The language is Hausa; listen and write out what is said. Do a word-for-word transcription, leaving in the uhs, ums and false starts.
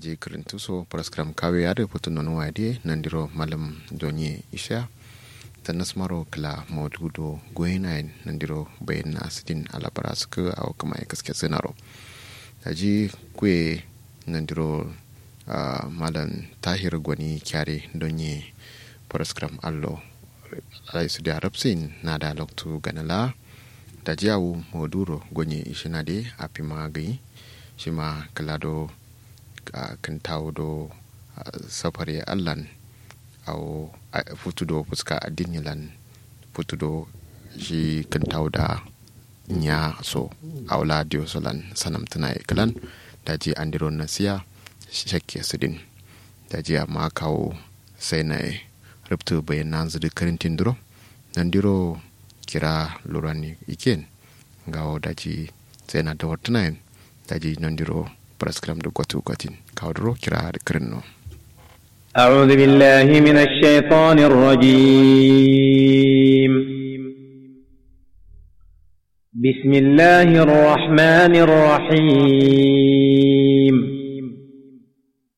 daji kirintu so paraskram kawe yade putun non wadi nandiro malam donye isha tanas maro kala mawdudo goynain nandiro bayna sidin ala paraska aw kama kaske senaro daji kwe nandiro uh, malam tahir gwani kyare donye paraskram allo ay sudi arabsin nada loktu ganala daji awu mawduro gonye ishinade apima gai shima kalado Uh, kan tawo do uh, safari allan au uh, futu do fuska adinyalan futu do shi kan tawo da nya so aula dio solan sanam tana iklan daji andiro nasiya shakke sidin daji ma kawo sai na rubtu bayanan zu karintin duro nandiro kira lurani iken gawo daji sai na da watna daji nandiro برسكلام دو قطو قطين كاودرو كرا كرنو أعوذ بالله من الشيطان الرجيم بسم الله الرحمن الرحيم